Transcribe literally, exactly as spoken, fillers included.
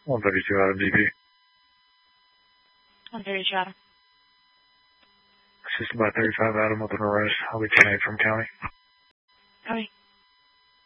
one thirty-two out of D P. one thirty-two Adam. System by thirty-five Adam with an arrest. I'll be ten eight from county. Copy.